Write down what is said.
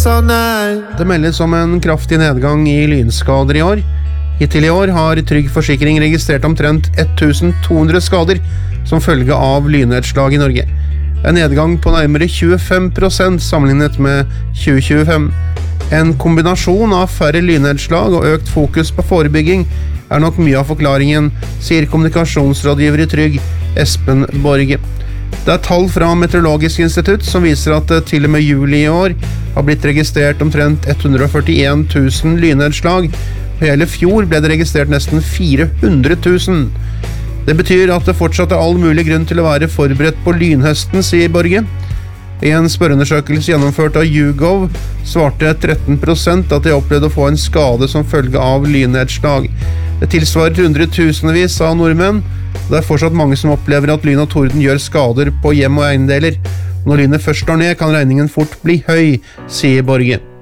sa nei. Det meldes om en kraftig nedgang i lynskader i år. Hittil i år har Trygg Forsikring registrert omtrent 1200 skader som følge av lynnedslag i Norge. En nedgang på nærmere 25% sammenlignet med 2025. En kombinasjon av færre lynnedslag og økt fokus på forebygging er nok mye av forklaringen, sier kommunikasjonsrådgiver i Trygg, Espen Borge. Det er tall fra Meteorologisk institutt som viser at til og med juli i år har blitt registrert omtrent 141 000 lynnedslag. På hele fjor ble det registrert nesten 400 000. Det betyr at det fortsatt er all mulig grunn til å være forberedt på lynhøsten, sier Borge. I en spørreundersøkelse gjennomført av YouGov svarte 13% at de opplevde å få en skade som følge av lynnedslag. Det tilsvarer hundretusenvis av nordmenn. Det er fortsatt mange som opplever at lyn og torden gjør skader på hjem og eiendeler. Når lynet først står ned, kan regningen fort bli høy, sier Borge.